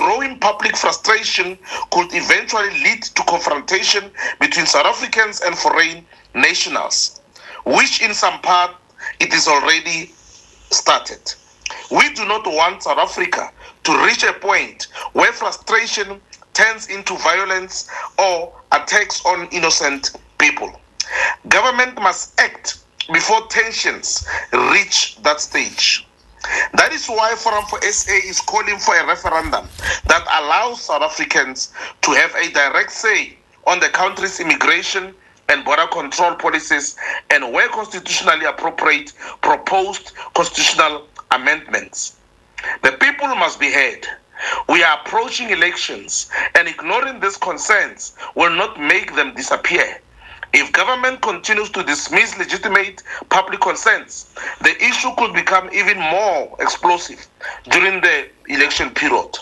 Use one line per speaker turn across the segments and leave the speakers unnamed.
growing public frustration could eventually lead to confrontation between South Africans and foreign nationals, which in some part it is already started. We do not want South Africa to reach a point where frustration turns into violence or attacks on innocent people. Government must act before tensions reach that stage. That is why Forum for SA is calling for a referendum that allows South Africans to have a direct say on the country's immigration and border control policies, and where constitutionally appropriate, proposed constitutional amendments. The people must be heard. We are approaching elections, and ignoring these concerns will not make them disappear. If government continues to dismiss legitimate public concerns, the issue could become even more explosive during the election period.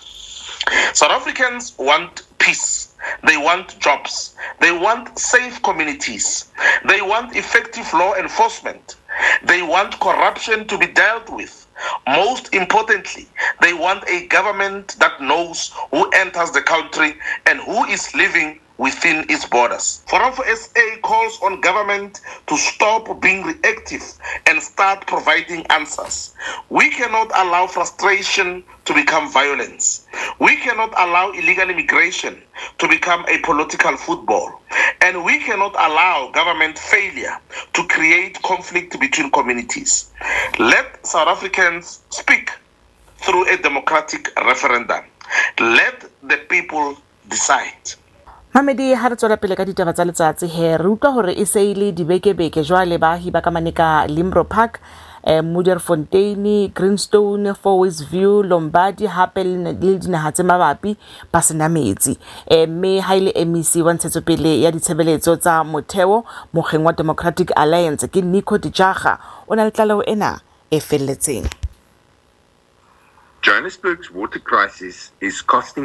South Africans want peace. They want jobs. They want safe communities. They want effective law enforcement. They want corruption to be dealt with. Most importantly, they want a government that knows who enters the country and who is living within its borders. Forum for SA calls on government to stop being reactive and start providing answers. We cannot allow frustration to become violence. We cannot allow illegal immigration to become a political football. And we cannot allow government failure to create conflict between communities. Let South Africans speak through a democratic referendum. Let the people decide.
Mamedi ha re tswela pele ka ditaba tsa letsatsi he re utlwa hore e se ile dibekebeke jwale baahi ba ka Maneka Limro Park, Modderfontein, Greenstone, Fourwaysview, Lombardy, hape le dinaha tse mabapi ba sena metsi. Mme ha ile MEC wa ntshetsopele ya ditshebeletso tsa motheo mokgeng wa Democratic Alliance ke Nico Dijaga o na le tlaleho ena e felletseng.
Johannesburg's water crisis is costing